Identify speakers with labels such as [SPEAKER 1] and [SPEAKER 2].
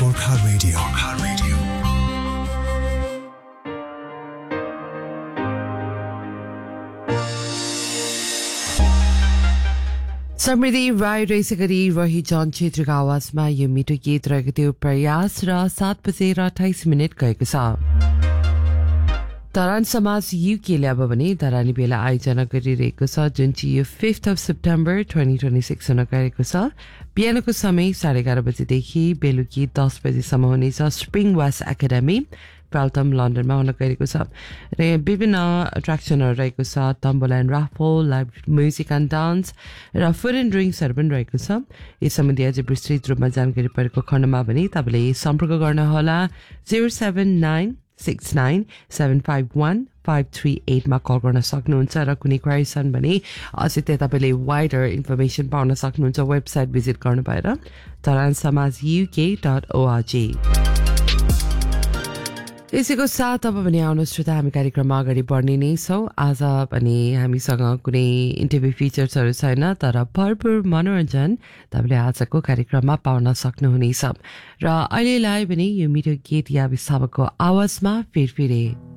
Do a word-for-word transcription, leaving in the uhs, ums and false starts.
[SPEAKER 1] Gorkha Radio. Gorkha Radio.
[SPEAKER 2] समृद्धि राय रहेछ गरी रही जन क्षेत्रका आवाजमा यो मिठो गीत रहेको थियो प्रयास र सात बजेर अठाइस मिनट गएको छ धरान समाज युकेले अब भने धरानी बेला आयोजना गरिरहेको छ जुन चाहिँ यो fifth of September twenty twenty six हुन गएको छ बिहानको समय साढे एघार बजेदेखि बेलुकी दस बजेसम्म हुनेछ स्प्रिङ वास एकाडेमी प्राल्टम लन्डनमा हुन गएको छ र विभिन्न एट्र्याक्सनहरू रहेको छ tambola and Rafale live music and dance र फुड एन्ड ड्रिङ्क्सहरू पनि रहेको छ यस सम्बन्धी अझै विस्तृत रूपमा जानकारी परेको खण्डमा भने तपाईँले सम्पर्क गर्नुहोला zero seven nine six nine seven five one five three एटमा call गर्न सक्नुहुन्छ र कुनै क्वारी छन् भने अझै त्यहाँ तपाईँले वाइडर इन्फर्मेसन पाउन सक्नुहुन्छ वेबसाइट भिजिट गर्नु भएर धरान समाज युके डट ओआरजी यसैको साथ अब भने आउनु श्रोता हामी कार्यक्रममा अगाडि बढ्ने नै छौँ आज भने हामीसँग कुनै इन्टरभ्यू फिचर्सहरू छैन तर भरपुर मनोरञ्जन तपाईँले आजको कार्यक्रममा पाउन सक्नुहुनेछ र अहिलेलाई भने यो मिठो गीत या विशावको आवाजमा फेरफेरे